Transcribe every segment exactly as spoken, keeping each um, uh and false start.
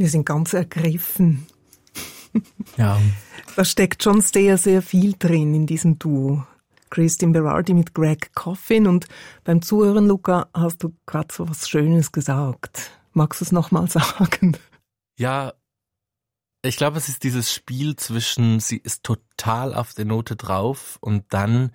Wir sind ganz ergriffen. Ja. Da steckt schon sehr, sehr viel drin in diesem Duo. Christine Berardi mit Greg Coffin. Und beim Zuhören, Luca, hast du gerade so was Schönes gesagt. Magst du es nochmal sagen? Ja, ich glaube, es ist dieses Spiel zwischen, sie ist total auf der Note drauf und dann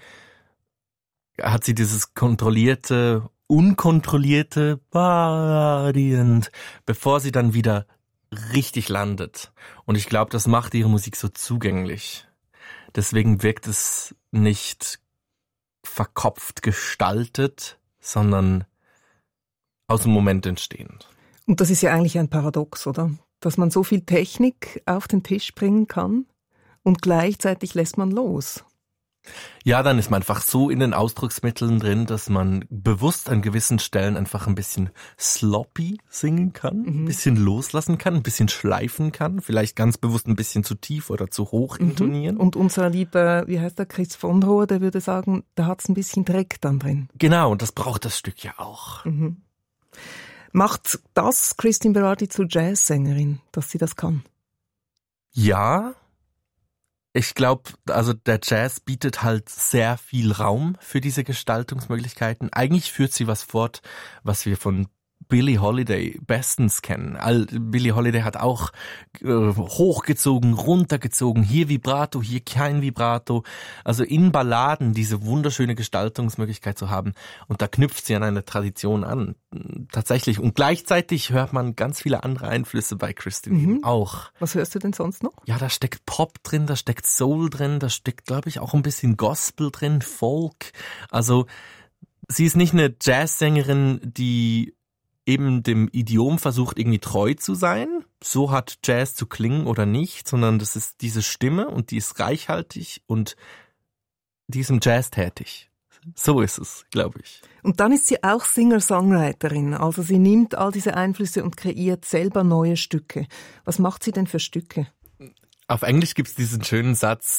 hat sie dieses kontrollierte, unkontrollierte Body, und bevor sie dann wieder richtig landet. Und ich glaube, das macht ihre Musik so zugänglich. Deswegen wirkt es nicht verkopft gestaltet, sondern aus dem Moment entstehend. Und das ist ja eigentlich ein Paradox, oder? Dass man so viel Technik auf den Tisch bringen kann und gleichzeitig lässt man los. Ja, dann ist man einfach so in den Ausdrucksmitteln drin, dass man bewusst an gewissen Stellen einfach ein bisschen sloppy singen kann, mhm. ein bisschen loslassen kann, ein bisschen schleifen kann, vielleicht ganz bewusst ein bisschen zu tief oder zu hoch intonieren. Mhm. Und unser lieber, wie heißt der, Chris von Rohr, der würde sagen, da hat's ein bisschen Dreck dann drin. Genau, und das braucht das Stück ja auch. Mhm. Macht das Christine Berardi zur Jazzsängerin, dass sie das kann? Ja. Ich glaube, also der Jazz bietet halt sehr viel Raum für diese Gestaltungsmöglichkeiten. Eigentlich führt sie was fort, was wir von Billie Holiday bestens kennen. All, Billie Holiday hat auch äh, hochgezogen, runtergezogen, hier Vibrato, hier kein Vibrato. Also in Balladen diese wunderschöne Gestaltungsmöglichkeit zu haben. Und da knüpft sie an eine Tradition an. Tatsächlich. Und gleichzeitig hört man ganz viele andere Einflüsse bei Christine mhm. auch. Was hörst du denn sonst noch? Ja, da steckt Pop drin, da steckt Soul drin, da steckt, glaube ich, auch ein bisschen Gospel drin, Folk. Also sie ist nicht eine Jazzsängerin, die eben dem Idiom versucht, irgendwie treu zu sein. So hat Jazz zu klingen oder nicht, sondern das ist diese Stimme und die ist reichhaltig und die ist im Jazz tätig. So ist es, glaube ich. Und dann ist sie auch Singer-Songwriterin. Also sie nimmt all diese Einflüsse und kreiert selber neue Stücke. Was macht sie denn für Stücke? Auf Englisch gibt es diesen schönen Satz,